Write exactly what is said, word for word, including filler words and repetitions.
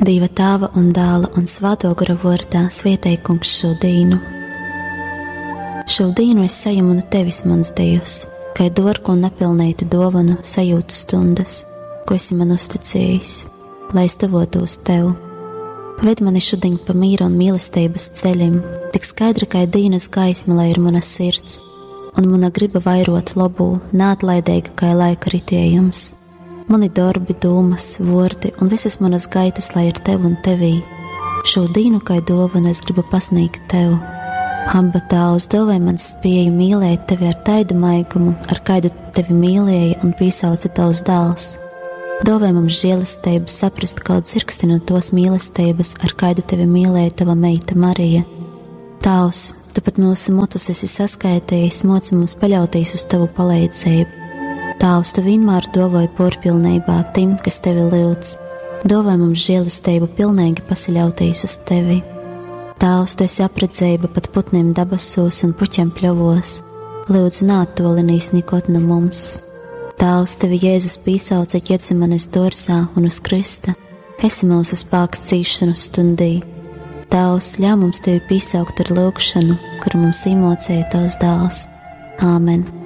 Dieva Tēva un Dēla un Svēto gara vārdā svētī Kungs šo dienu. Šo dienu es saņemu no tevis, mans Dievs, kā dārgu un nepilnītu dāvanu sajūtu stundas, ko esi man uzticējis, lai es tuvotos tev. Ved mani šodien pa mīra un mīlestības ceļiem, tik skaidri kā dienas gaisma, lai ir mana sirds, un mana griba vairot labu, neatlaidīga kā laika ritējums. Mani darbi, domas, vārdi un visas manas gaitas, lai ir tev un tevī. Šo dienu kā dāvanu es gribu pasniegt tev. Abba Tēvs, dāvāj man spēju mīlēt tevi ar taidu maigumu, ar kādu tevi mīlēja un piesauca tavs dēls. Dāvāj mums žēlastību saprast kaut dzirksti no tos mīlestības, ar kādu tevi mīlēja tava meita Marija. Tavs, tu pat mūsu motus esi saskaitījis, moci mums paļauties uz tavu palīdzību. Tavs, tu vienmēr dāvāj porpilnībā tim, kas tevi lūdz. Dāvāj mums žēlastību pilnīgi pasaļauties uz tevi. Tavs, tu esi apredzēba pat putniem dabasos un puķiem pļovos. Lūdzu, neattolinīs nikot no mums. Tavs, tevi Jēzus pīsauca Ģetsemanes dārzā un uz krista. Esi mūsu spēks cīšanu stundī. Tavs, ļauj mums tevi pīsaukt ar lūgšanu, kuru mums īmocēja tavs dēls. Āmen.